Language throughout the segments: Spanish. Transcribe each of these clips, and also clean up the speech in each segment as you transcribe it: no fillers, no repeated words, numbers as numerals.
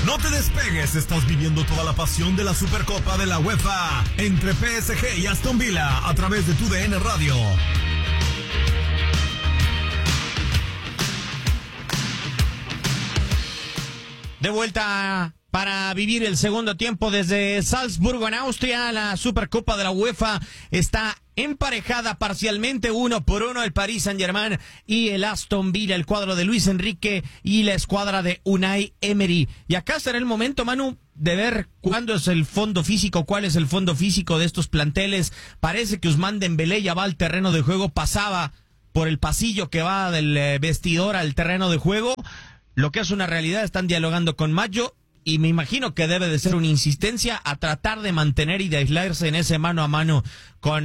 No te despegues, estás viviendo toda la pasión de la Supercopa de la UEFA entre PSG y Aston Villa a través de TUDN Radio. De vuelta para vivir el segundo tiempo desde Salzburgo en Austria. La Supercopa de la UEFA está emparejada parcialmente 1-1 el Paris Saint-Germain y el Aston Villa, el cuadro de Luis Enrique y la escuadra de Unai Emery. Y acá será el momento, Manu, de ver cuándo es el fondo físico, cuál es el fondo físico de estos planteles. Parece que Ousmane Dembélé ya va al terreno de juego, pasaba por el pasillo que va del vestidor al terreno de juego. Lo que es una realidad, están dialogando con Maggio y me imagino que debe de ser una insistencia a tratar de mantener y de aislarse en ese mano a mano con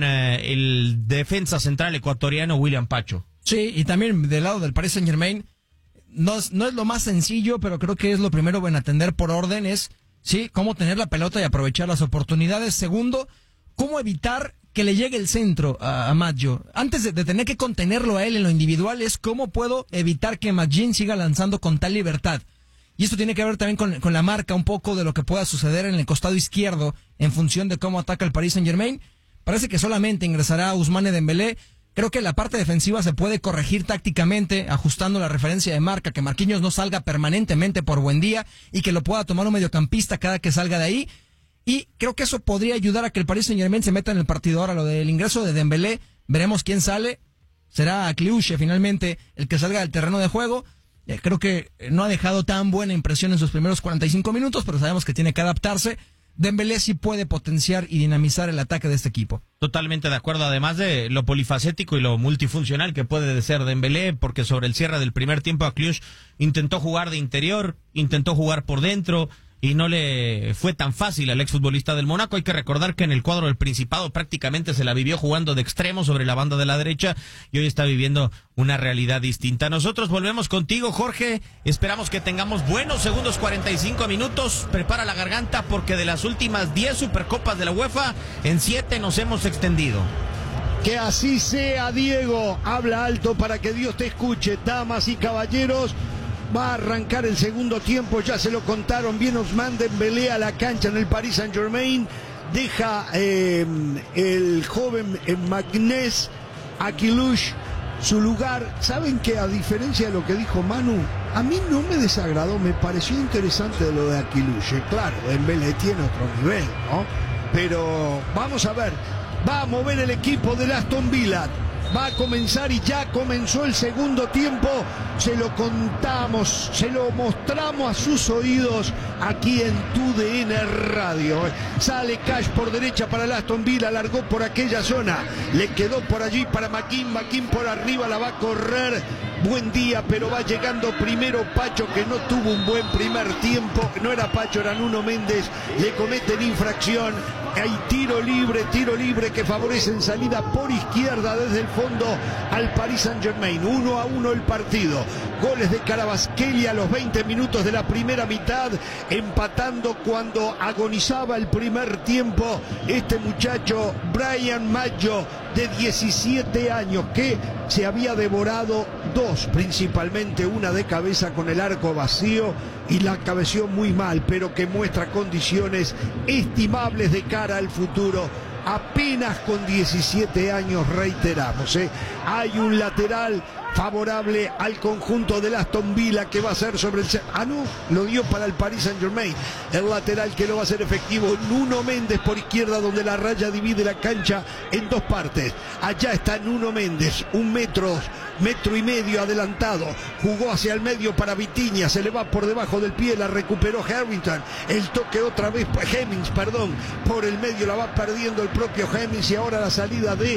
el defensa central ecuatoriano William Pacho. Sí, y también del lado del Paris Saint-Germain, no es lo más sencillo, pero creo que es lo primero en atender por orden, es sí, cómo tener la pelota y aprovechar las oportunidades. Segundo, cómo evitar que le llegue el centro a Maggio. Antes de tener que contenerlo a él en lo individual, es cómo puedo evitar que McGinn siga lanzando con tal libertad. Y esto tiene que ver también con la marca un poco de lo que pueda suceder en el costado izquierdo en función de cómo ataca el Paris Saint-Germain. Parece que solamente ingresará Ousmane Dembélé. Creo que la parte defensiva se puede corregir tácticamente, ajustando la referencia de marca, que Marquinhos no salga permanentemente por Buendía y que lo pueda tomar un mediocampista cada que salga de ahí. Y creo que eso podría ayudar a que el Paris Saint-Germain se meta en el partido. Ahora, lo del ingreso de Dembélé, veremos quién sale. Será Kliuche finalmente el que salga del terreno de juego. Creo que no ha dejado tan buena impresión en sus primeros 45 minutos, pero sabemos que tiene que adaptarse. Dembélé sí puede potenciar y dinamizar el ataque de este equipo. Totalmente de acuerdo, además de lo polifacético y lo multifuncional que puede ser Dembélé, porque sobre el cierre del primer tiempo a Kliuche intentó jugar de interior, intentó jugar por dentro y no le fue tan fácil al exfutbolista del Mónaco. Hay que recordar que en el cuadro del Principado prácticamente se la vivió jugando de extremo sobre la banda de la derecha y hoy está viviendo una realidad distinta. Nosotros volvemos contigo, Jorge. Esperamos que tengamos buenos segundos 45 minutos. Prepara la garganta porque de las últimas 10 Supercopas de la UEFA, en 7 nos hemos extendido. Que así sea, Diego. Habla alto para que Dios te escuche. Damas y caballeros, va a arrancar el segundo tiempo, ya se lo contaron bien. Ousmane Dembélé a la cancha en el Paris Saint-Germain. Deja el joven Magnés a Kliuche su lugar. Saben que a diferencia de lo que dijo Manu, a mí no me desagradó, me pareció interesante lo de Kliuche. Claro, Dembélé tiene otro nivel, ¿no? Pero vamos a ver, va a mover el equipo del Aston Villa. Va a comenzar y ya comenzó el segundo tiempo. Se lo contamos, se lo mostramos a sus oídos aquí en TUDN Radio. Sale Cash por derecha para el Aston Villa, largó por aquella zona, le quedó por allí para McKean por arriba, la va a correr Buendía, pero va llegando primero Pacho, que no tuvo un buen primer tiempo. No era Pacho, era Nuno Méndez. Le cometen infracción. Hay tiro libre que favorece en salida por izquierda desde el fondo al Paris Saint-Germain. 1-1 el partido. Goles de Kvaratskhelia a los 20 minutos de la primera mitad, empatando cuando agonizaba el primer tiempo este muchacho Bryan Maggio, de 17 años, que se había devorado dos, principalmente una de cabeza con el arco vacío y la cabeció muy mal, pero que muestra condiciones estimables de cara al futuro. Apenas con 17 años, reiteramos, hay un lateral favorable al conjunto del Aston Villa que va a ser sobre el... no, lo dio para el Paris Saint-Germain. El lateral que lo va a hacer efectivo, Nuno Méndez por izquierda, donde la raya divide la cancha en dos partes. Allá está Nuno Méndez, metro y medio adelantado, jugó hacia el medio para Vitinha, se le va por debajo del pie, la recuperó Harrington, el toque otra vez, Hemmings, por el medio la va perdiendo el propio Hemmings, y ahora la salida de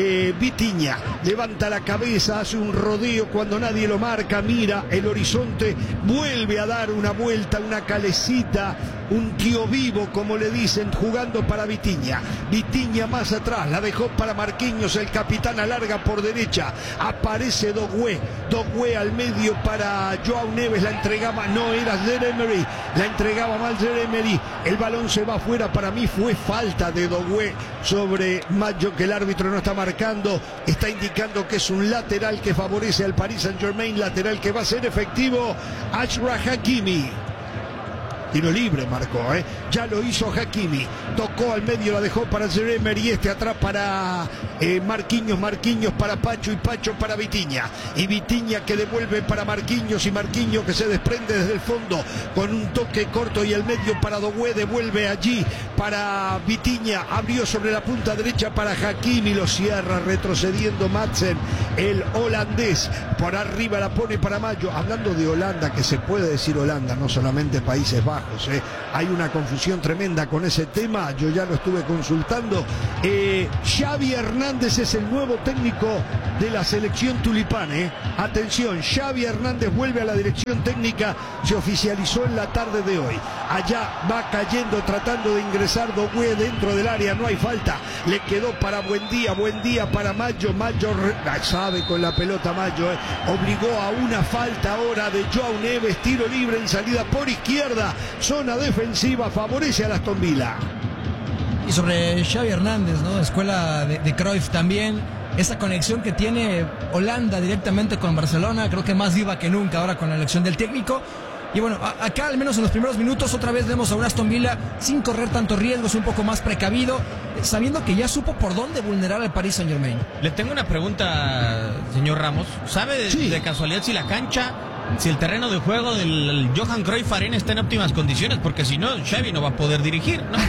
Vitinha, levanta la cabeza, hace un rodeo cuando nadie lo marca, mira el horizonte, vuelve a dar una vuelta, una calecita, un tío vivo, como le dicen, jugando para Vitinha. Vitinha más atrás, la dejó para Marquinhos, el capitán alarga por derecha, aparece Dogué al medio para Joao Neves, la entregaba, no era Zaire-Emery, la entregaba mal Zaire-Emery, el balón se va afuera. Para mí fue falta de Dogué sobre Maggio, que el árbitro no está marcando, está indicando que es un lateral que favorece al Paris Saint-Germain, lateral que va a ser efectivo Achraf Hakimi. Tiro libre marcó, ya lo hizo Hakimi, tocó al medio, la dejó para Zeremer y atrás para Marquinhos para Pacho y Pacho para Vitinha. Y Vitinha que devuelve para Marquinhos y Marquinhos que se desprende desde el fondo con un toque corto y al medio para Doué, devuelve allí para Vitinha, abrió sobre la punta derecha para Hakimi, lo cierra retrocediendo Madsen, el holandés, por arriba la pone para Mayo. Hablando de Holanda, que se puede decir Holanda, no solamente Países Bajos, hay una confusión tremenda con ese tema, yo ya lo estuve consultando. Xavi Hernández es el nuevo técnico de la selección tulipán, atención, Xavi Hernández vuelve a la dirección técnica, se oficializó en la tarde de hoy. Allá va cayendo, tratando de ingresar Doué dentro del área, no hay falta, le quedó para buen día para Mayo, sabe con la pelota Mayo, obligó a una falta ahora de Joao Neves, tiro libre en salida por izquierda, zona defensiva, favorece a Aston Villa. Y sobre Xavi Hernández, ¿no? Escuela de Cruyff también, esa conexión que tiene Holanda directamente con Barcelona, creo que más viva que nunca ahora con la elección del técnico. Y bueno, acá al menos en los primeros minutos otra vez vemos a un Aston Villa sin correr tantos riesgos, un poco más precavido, sabiendo que ya supo por dónde vulnerar al Paris Saint-Germain. Le tengo una pregunta, señor Ramos. ¿Sabe de casualidad si la cancha, si el terreno de juego del Johan Cruyff Arena está en óptimas condiciones? Porque si no, Xavi no va a poder dirigir, ¿no?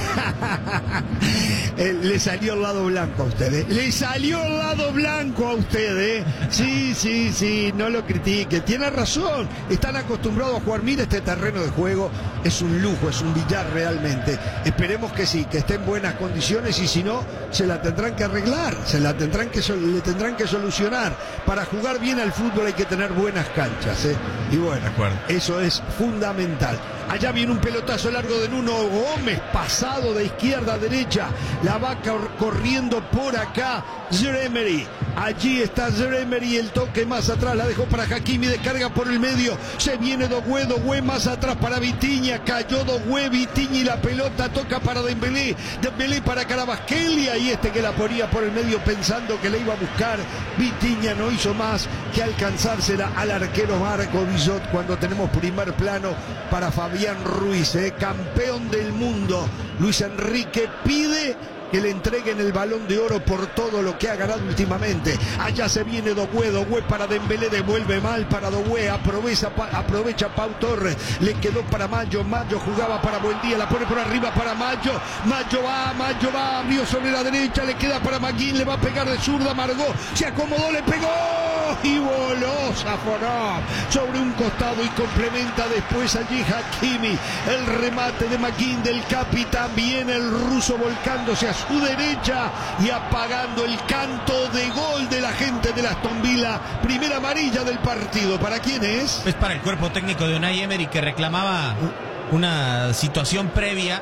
Le salió el lado blanco a usted, le salió el lado blanco a usted, Sí, no lo critique, tiene razón, están acostumbrados a jugar. Mira este terreno de juego, es un lujo, es un billar realmente. Esperemos que sí, que esté en buenas condiciones, y si no, se la tendrán que arreglar, le tendrán que solucionar. Para jugar bien al fútbol hay que tener buenas canchas, y bueno, eso es fundamental. Allá viene un pelotazo largo de Nuno Gómez, pasado de izquierda a derecha, la va corriendo por acá Zeremery. Allí está Zeremery, el toque más atrás, la dejó para Hakimi, descarga por el medio, se viene Doué más atrás para Vitinha, cayó Doué, Vitinha y la pelota toca para Dembélé para Kvaratskhelia, y que la ponía por el medio pensando que le iba a buscar. Vitinha no hizo más que alcanzársela al arquero Marco Bizot, cuando tenemos primer plano para Fabián Ruiz, campeón del mundo. Luis Enrique pide que le entreguen el Balón de Oro por todo lo que ha ganado últimamente. Allá se viene Doué para Dembélé, devuelve mal para Doué, aprovecha Pau Torres, le quedó para Mayo jugaba para Buendía, la pone por arriba para Mayo va, abrió sobre la derecha, le queda para Maguín, le va a pegar de zurda, Margot se acomodó, le pegó y voló Safonov sobre un costado y complementa después allí Hakimi, el remate de Maguín del capitán, viene el ruso volcándose a su derecha y apagando el canto de gol de la gente de Aston Villa. Primera amarilla del partido. ¿Para quién es? Es para el cuerpo técnico de Unai Emery, que reclamaba una situación previa.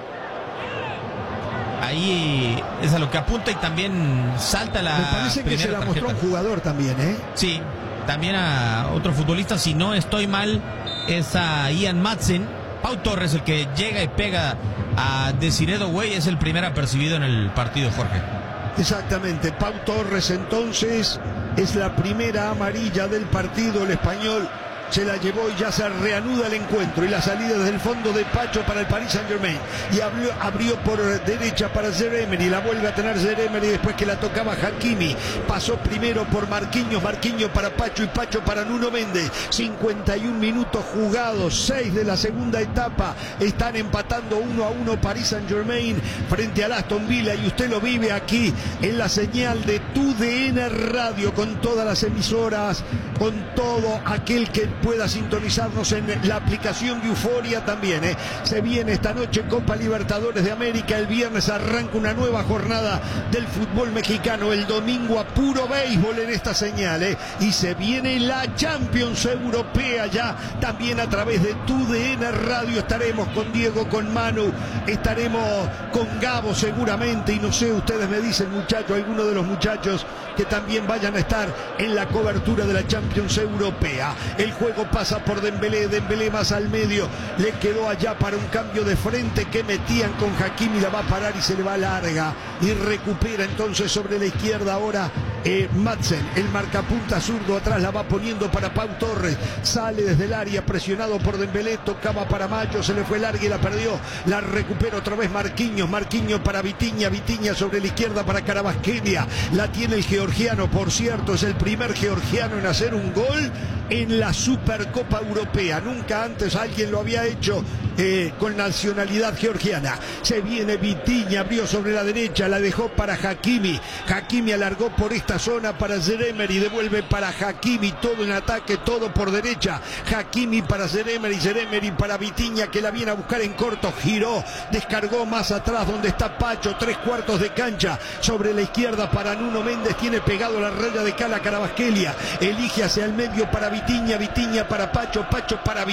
Ahí es a lo que apunta, y también salta la. Me parece que se la mostró un jugador también, Sí, también a otro futbolista, si no estoy mal, es a Ian Madsen. Pau Torres, el que llega y pega a Desiré Doué, es el primer apercibido en el partido, Jorge. Exactamente, Pau Torres entonces es la primera amarilla del partido. El español se la llevó y ya se reanuda el encuentro, y la salida desde el fondo de Pacho para el Paris Saint-Germain, y abrió por derecha para Zeremery, la vuelve a tener Zeremery después que la tocaba Hakimi, pasó primero por Marquinhos para Pacho y Pacho para Nuno Méndez. 51 minutos jugados, 6 de la segunda etapa, están empatando 1-1 Paris Saint-Germain frente al Aston Villa, y usted lo vive aquí en la señal de TUDN Radio, con todas las emisoras, con todo aquel que pueda sintonizarnos en la aplicación de Euforia también. Se viene esta noche Copa Libertadores de América, el viernes arranca una nueva jornada del fútbol mexicano, el domingo a puro béisbol en esta señal, y se viene la Champions Europea ya también a través de TUDN Radio. Estaremos con Diego, con Manu, estaremos con Gabo seguramente, y no sé, ustedes me dicen, muchachos, algunos de los muchachos que también vayan a estar en la cobertura de la Champions Europea. El juego pasa por Dembélé más al medio, le quedó allá para un cambio de frente que metían con Hakimi, la va a parar y se le va larga, y recupera entonces sobre la izquierda ahora Madsen, el marcapunta zurdo, atrás la va poniendo para Pau Torres, sale desde el área presionado por Dembélé, tocaba para Mayo, se le fue larga y la perdió, la recupera otra vez Marquinhos para Vitinha sobre la izquierda para Kvaratskhelia, la tiene el georgiano, por cierto, es el primer georgiano en hacer un gol en la Supercopa Europea, nunca antes alguien lo había hecho con nacionalidad georgiana. Se viene Vitinha, abrió sobre la derecha, la dejó para Hakimi alargó por esta zona para Zeremeri, devuelve para Hakimi, todo en ataque, todo por derecha, Hakimi para Zeremeri para Vitinha, que la viene a buscar en corto, giró, descargó más atrás donde está Pacho, 3/4 de cancha, sobre la izquierda para Nuno Méndez, tiene pegado la raya de Kvaratskhelia, elige hacia el medio para Vitinha para Pacho para